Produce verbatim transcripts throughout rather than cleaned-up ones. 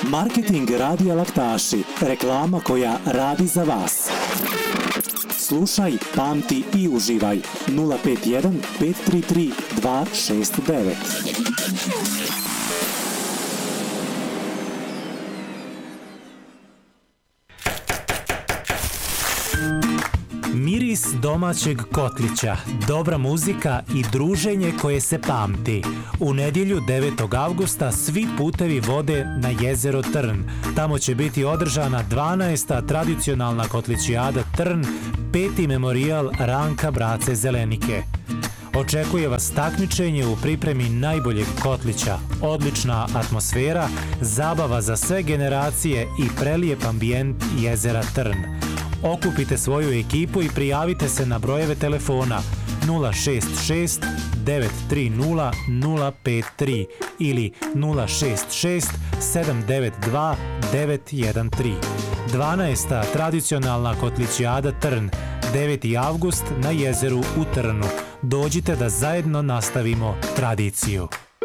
Marketing Radija Laktaši. Reklama koja radi za vas. Slušaj, pamti i uživaj. nula pet jedan pet tri tri dva šest devet. Miris domaćeg kotlića, dobra muzika i druženje koje se pamti. U nedjelju devetog avgusta svi putevi vode na jezero Trn. Tamo će biti održana dvanaesta tradicionalna kotlićijada Trn, peti memorijal Ranka Brace Zelenike. Očekuje vas takmičenje u pripremi najboljeg kotlića, odlična atmosfera, zabava za sve generacije i prelijep ambijent jezera Trn. Okupite svoju ekipu i prijavite se na brojeve telefona nula šest šest devet tri nula nula pet tri ili nula šest šest sedam devet dva devet jedan tri. dvanaesta tradicionalna kotlićijada Trn, deveti avgust na jezeru u Trnu. Dođite da zajedno nastavimo tradiciju.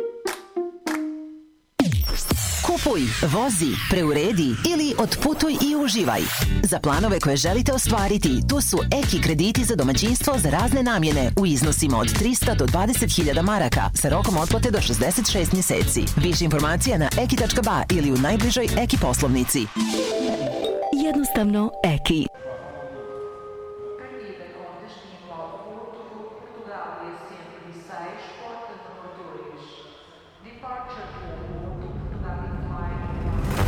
Kupuj, vozi, preuredi ili otputuj i uživaj. Za planove koje želite ostvariti, tu su Eki krediti za domaćinstvo za razne namjene u iznosima od trista do dvadeset hiljada maraka sa rokom otplate do šezdeset šest mjeseci. Više informacija na eki tačka ba ili u najbližoj Eki poslovnici. Jednostavno Eki.